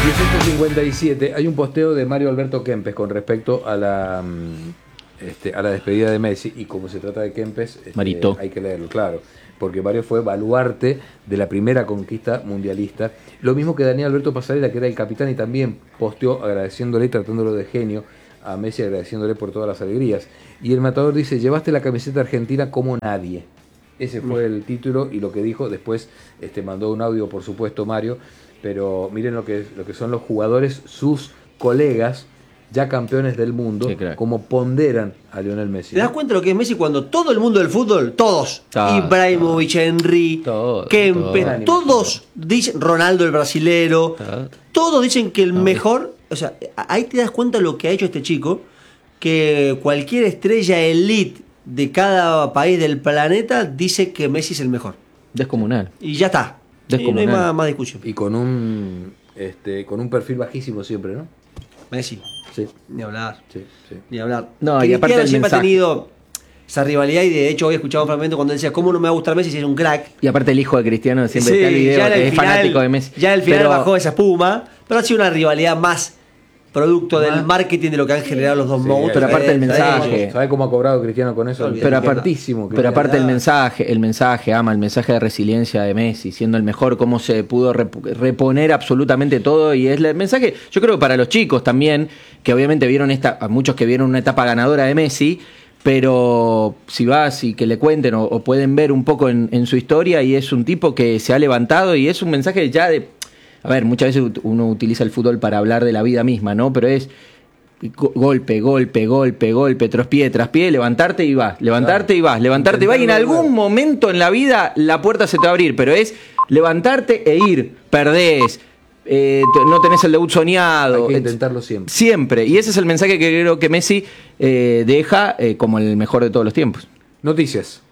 1857 hay un posteo de Mario Alberto Kempes con respecto a la despedida de Messi, y como se trata de Kempes, Marito, hay que leerlo, claro, porque Mario fue baluarte de la primera conquista mundialista. Lo mismo que Daniel Alberto Pasarela, que era el capitán, y también posteó agradeciéndole y tratándolo de genio a Messi, agradeciéndole por todas las alegrías. Y el Matador dice: llevaste la camiseta argentina como nadie. Ese fue el título y lo que dijo. Después mandó un audio, por supuesto, Mario, pero miren lo que son los jugadores, sus colegas, ya campeones del mundo, como ponderan a Lionel Messi. ¿Te das cuenta de lo que es Messi cuando todo el mundo del fútbol, todos, Ibrahimovic, Henry, Kempes, todos dicen, Ronaldo el brasilero, todos dicen que el mejor, o sea, ahí te das cuenta de lo que ha hecho este chico, que cualquier estrella elite de cada país del planeta dice que Messi es el mejor. Descomunal. Y ya está. Descomunal. Y no hay más discusión. Y con un perfil bajísimo siempre, ¿no? Messi. Sí. Ni hablar. Sí. Ni hablar. No, y aparte siempre ha tenido esa rivalidad, y de hecho hoy he escuchado un fragmento cuando decía: ¿cómo no me va a gustar Messi si es un crack? Y aparte el hijo de Cristiano siempre está el video que es fanático de Messi. Ya al final bajó esa espuma, pero ha sido una rivalidad más producto del marketing de lo que han generado los dos monstruos. Pero aparte el mensaje. ¿Sabe cómo ha cobrado Cristiano con eso? Pero aparte el mensaje, ama el mensaje de resiliencia de Messi, siendo el mejor, cómo se pudo reponer absolutamente todo. Y es el mensaje, yo creo que para los chicos también, que obviamente vieron a muchos que vieron una etapa ganadora de Messi, pero si vas y que le cuenten o pueden ver un poco en su historia, y es un tipo que se ha levantado, y es un mensaje ya de... A ver, muchas veces uno utiliza el fútbol para hablar de la vida misma, ¿no? Pero es golpe, traspié, levantarte y vas, levantarte y vas, levantarte y vas, y en algún momento en la vida la puerta se te va a abrir, pero es levantarte e ir, perdés, no tenés el debut soñado. Hay que intentarlo siempre. Siempre, y ese es el mensaje que creo que Messi deja como el mejor de todos los tiempos. Noticias.